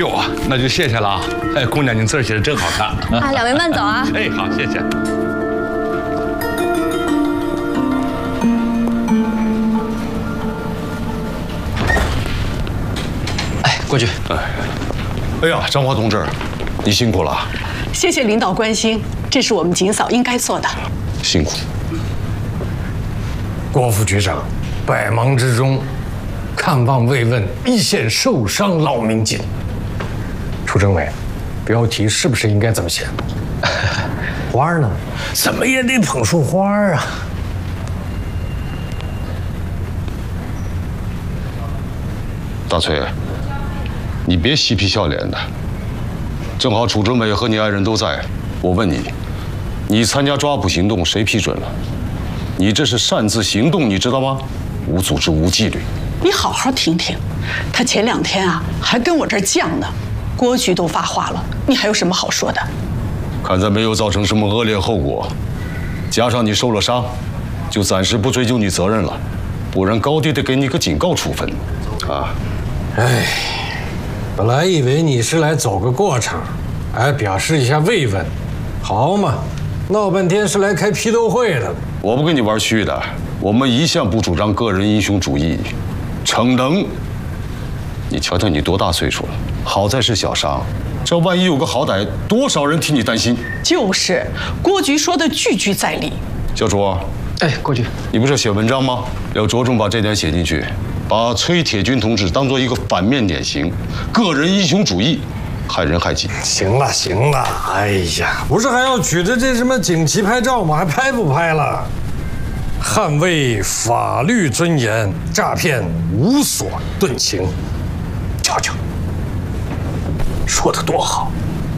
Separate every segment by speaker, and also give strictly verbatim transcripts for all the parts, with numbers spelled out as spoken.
Speaker 1: 呦啊，那就谢谢了啊！哎，姑娘，您字写的真好看
Speaker 2: 啊！两位慢走啊！
Speaker 1: 哎，好，谢谢。
Speaker 3: 哎，过去。哎，
Speaker 4: 哎呀，张华同志，你辛苦了。
Speaker 5: 谢谢领导关心，这是我们警嫂应该做的。
Speaker 4: 辛苦。
Speaker 6: 郭副局长，百忙之中看望慰问一线受伤老民警。楚政委，标题是不是应该这么写？花呢？怎么也得捧束花啊！
Speaker 4: 大崔，你别嬉皮笑脸的。正好楚政委和你爱人都在，我问你，你参加抓捕行动谁批准了？你这是擅自行动，你知道吗？无组织无纪律。
Speaker 5: 你好好听听，他前两天啊还跟我这儿犟呢，郭局都发话了，你还有什么好说的？
Speaker 4: 看在没有造成什么恶劣后果，加上你受了伤，就暂时不追究你责任了，不然高低得给你个警告处分，啊！
Speaker 6: 哎，本来以为你是来走个过场，哎，表示一下慰问，好嘛，闹半天是来开批斗会的。
Speaker 4: 我不跟你玩虚的，我们一向不主张个人英雄主义，逞能。你瞧瞧你多大岁数了，好在是小伤，这万一有个好歹，多少人替你担心。
Speaker 5: 就是，郭局说的句句在理。
Speaker 4: 小朱，
Speaker 3: 哎，过去。
Speaker 4: 你不是写文章吗？要着重把这点写进去，把崔铁军同志当做一个反面典型，个人英雄主义，害人害己。
Speaker 6: 行了行了，哎呀，不是还要举着这什么警旗拍照吗？还拍不拍了？捍卫法律尊严，诈骗无所遁形。瞧瞧，说的多好！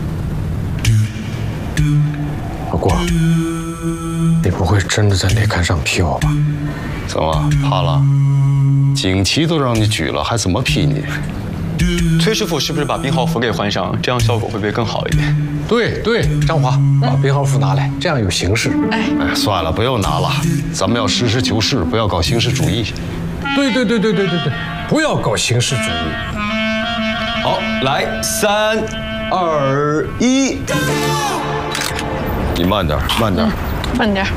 Speaker 6: 老郭，你不会真的在内刊上批我吧？
Speaker 4: 怎么怕了？警旗都让你举了，还怎么批你？
Speaker 3: 崔师傅是不是把编号符给换上？这样效果会不会更好一点？
Speaker 6: 对对，张华，把编号符拿来，这样有形式。
Speaker 5: 哎，
Speaker 4: 哎，算了，不要拿了，咱们要实事求是，不要搞形式主义。
Speaker 6: 对对对对对对对，不要搞形式主义。
Speaker 3: 好，来，三、二、一。
Speaker 4: 你慢点，慢点，
Speaker 2: 慢点。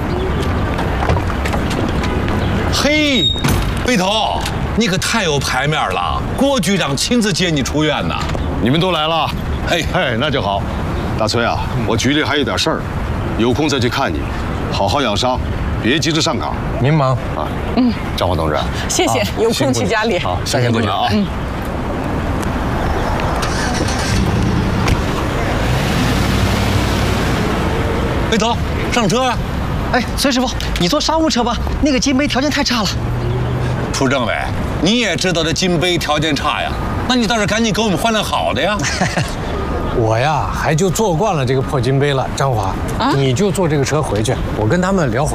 Speaker 1: 嘿，背头，你可太有排面了！郭局长亲自接你出院呢。
Speaker 4: 你们都来了，嘿嘿，那就好。大崔啊，我局里还有点事儿，有空再去看你，好好养伤，别急着上岗。
Speaker 6: 您忙
Speaker 4: 啊。嗯，张华同志，
Speaker 5: 谢谢，有空去家里。
Speaker 4: 好，下线过去啊。嗯。
Speaker 1: 背头，上车啊！
Speaker 3: 哎，崔师傅，你坐商务车吧，那个金杯条件太差了。
Speaker 1: 楚政委，你也知道这金杯条件差呀，那你倒是赶紧给我们换辆好的呀。
Speaker 6: 我呀，还就坐惯了这个破金杯了。张华，啊、你就坐这个车回去，我跟他们聊会